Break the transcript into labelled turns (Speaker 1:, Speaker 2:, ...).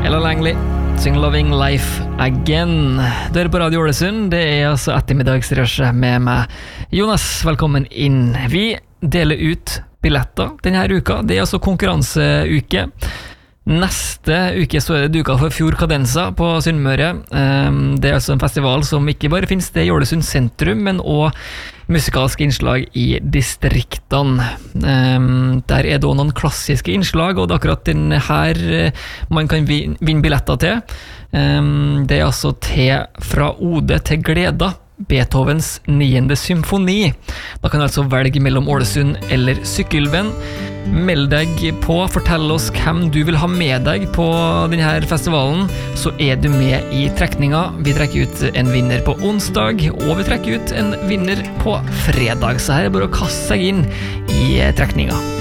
Speaker 1: Ella Langley, Sing Loving Life Again. Du på Radio Ålesund, det altså ettermiddagsrushet med meg. Jonas, velkommen inn. Vi deler ut billetter denne uka. Det altså konkurranseuke. Neste uke så det duka for Fjord Cadenza på Sunnmøre. Det altså en festival som ikke bare finnes det i Ålesund sentrum, men også musikalske innslag i distriktene. Der det også noen klassiske innslag, og det akkurat den her man kan vinne billetter til. Det altså til Fra Ode til Gleda, Beethovens 9. symfoni. Da kan du altså velge mellom Ålesund eller Sykkylven. Meld deg på, fortell oss hvem du vil ha med deg på denne festivalen, så du med i trekninga. Vi trekker ut en vinner på onsdag, og vi trekker ut en vinner på fredag, så her bare å kaste seg inn i trekninga.